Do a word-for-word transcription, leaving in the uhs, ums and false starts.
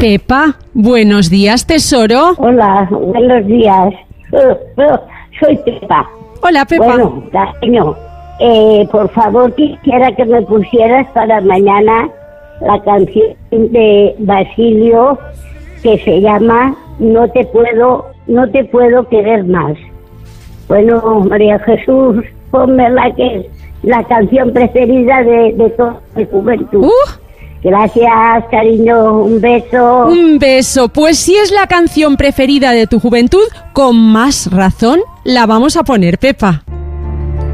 Pepa, buenos días, tesoro. Hola, buenos días. Soy Pepa. Hola, Pepa. Bueno, cariño, eh, por favor quisiera que me pusieras para mañana la canción de Basilio que se llama No te puedo, no te puedo querer más. Bueno, María Jesús, pónmela, que es la canción preferida de, de toda mi juventud. Uh. Gracias, cariño, un beso. Un beso. Pues si es la canción preferida de tu juventud, con más razón la vamos a poner, Pepa.